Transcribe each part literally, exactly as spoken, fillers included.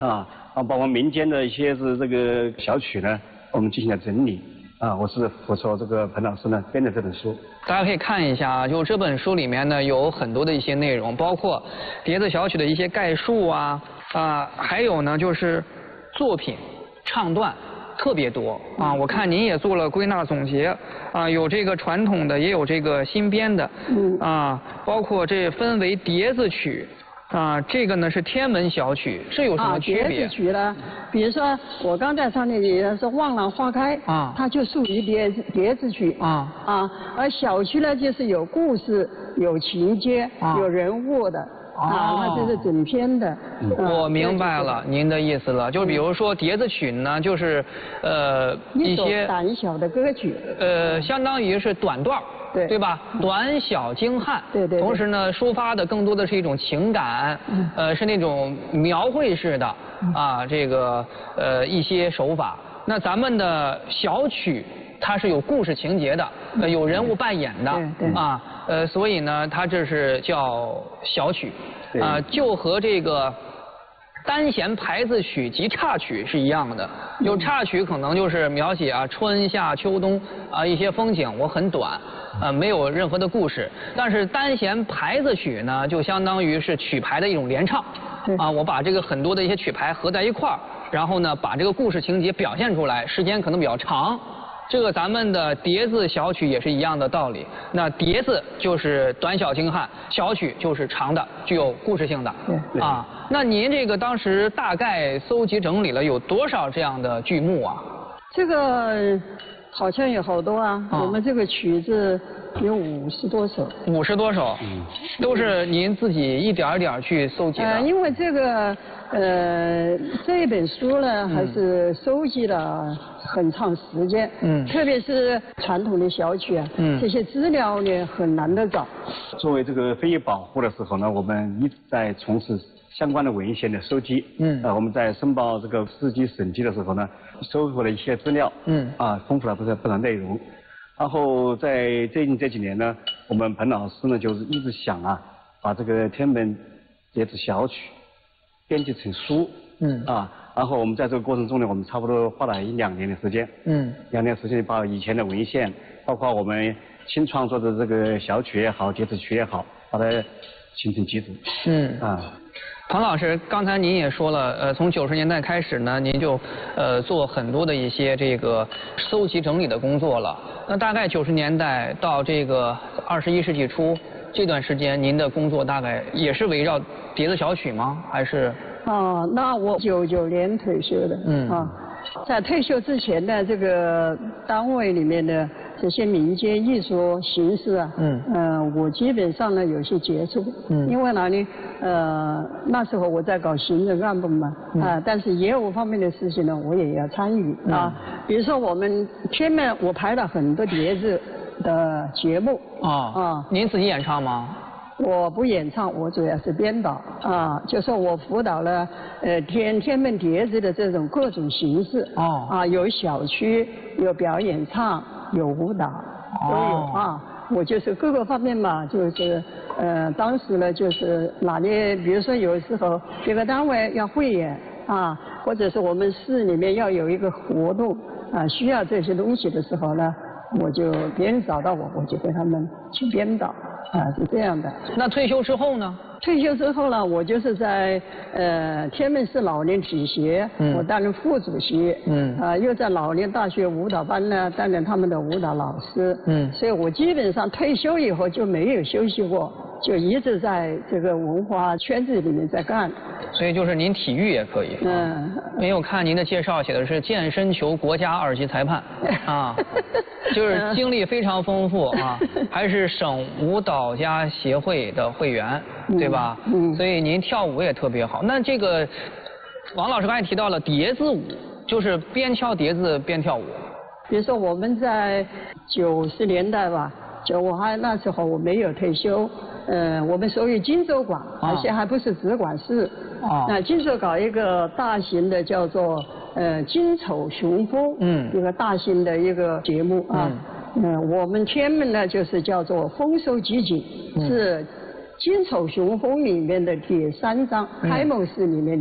啊啊，包括民间的一些是这个小曲呢，我们进行了整理啊。我是辅佐这个彭老师呢编的这本书。 大家可以看一下啊，就这本书里面呢有很多的一些内容，包括碟子小曲的一些概述啊啊，还有呢就是作品唱段。特别多啊！我看您也做了归纳总结啊，有这个传统的，也有这个新编的，嗯啊，包括这分为碟子曲啊，这个呢是天门小曲，这有什么区别？ 啊，碟子曲呢，比如说我刚才唱的也是望兰花开啊，它就属于碟碟子曲啊啊，而小曲呢就是有故事、有情节、啊、有人物的。啊，它这是整篇的。 我明白了您的意思了，就比如说碟子曲呢，就是呃一些短小的歌曲， 呃，相当于是短段，对对吧？短小精悍， 对对。 同时呢，抒发的更多的是一种情感，呃，是那种描绘式的啊，这个呃一些手法。那咱们的小曲。它是有故事情节的，呃，有人物扮演的，啊，呃，所以呢，它这是叫小曲，啊、呃，就和这个单弦排字曲及插曲是一样的。有插曲可能就是描写啊春夏秋冬啊一些风景，我很短，呃，没有任何的故事。但是单弦排字曲呢，就相当于是曲牌的一种联唱，啊，我把这个很多的一些曲牌合在一块儿，然后呢，把这个故事情节表现出来，时间可能比较长。这个咱们的碟子小曲也是一样的道理。那碟子就是短小精悍，小曲就是长的，具有故事性的。对啊，那您这个当时大概搜集整理了有多少这样的剧目啊？ 这个好像有好多啊，啊我们这个曲子有五十多首。 五十多首，嗯，都是您自己一点一点去搜集的。 呃，因为这个呃这一本书呢，还是收集了很长时间，嗯，特别是传统的小曲啊，嗯，这些资料呢很难得找。 作为这个非遗保护的时候呢，我们一直在从事相关的文献的收集，嗯，呃，我们在申报这个市级省级的时候呢，收获了一些资料，嗯，啊，丰富了不少不少内容。然后在最近这几年呢，我们彭老师呢就是一直想啊，把这个天门碟子小曲编辑成书，嗯，啊。然后我们在这个过程中呢，我们差不多花了一两年的时间，嗯，两年时间把以前的文献，包括我们新创作的这个小曲也好，碟子曲也好，把它形成集子。嗯啊， 彭老师，刚才您也说了，呃，从九十年代开始呢，您就呃做很多的一些这个搜集整理的工作了。那大概九十年代到这个二十一世纪初这段时间，您的工作大概也是围绕碟子小曲吗？还是？ 哦，那我九九年退休的，嗯啊，在退休之前的这个单位里面的这些民间艺术形式啊，嗯，呃，我基本上呢有些接触，嗯，因为哪里，呃，那时候我在搞行政干部嘛，嗯、啊，但是业务方面的事情呢，我也要参与、嗯、啊，比如说我们天门，我排了很多碟子的节目， 啊啊，您自己演唱吗？ 我不演唱，我主要是编导啊，就说我辅导了呃天天门碟子的这种各种形式哦啊，有小曲，有表演唱，有舞蹈都有啊。我就是各个方面嘛，就是呃当时呢就是哪里，比如说有时候这个单位要汇演啊，或者是我们市里面要有一个活动啊，需要这些东西的时候呢，我就别人找到我，我就给他们去编导。啊，是这样的。 那退休之后呢？ 退休之后呢，我就是在呃天门市老年体协，嗯、我担任副主席，嗯，啊、呃、又在老年大学舞蹈班呢担任他们的舞蹈老师，嗯，所以我基本上退休以后就没有休息过，就一直在这个文化圈子里面在干。 所以就是您体育也可以，嗯，因为我看您的介绍写的是健身球国家二级裁判，啊，就是经历非常丰富啊，还是省舞蹈家协会的会员，对吧？嗯，所以您跳舞也特别好。那这个王老师刚才提到了碟子舞，就是边敲碟子边跳舞。 比如说我们在九十年代吧，就我还那时候我没有退休。呃，我们属于荆州馆，而且还不是直管市。哦。那荆州搞一个大型的叫做呃金丑雄风，嗯，一个大型的一个节目啊。嗯。呃，我们天门呢就是叫做丰收集锦，嗯、是金丑雄风里面的第三章，开幕式里面的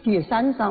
第三章。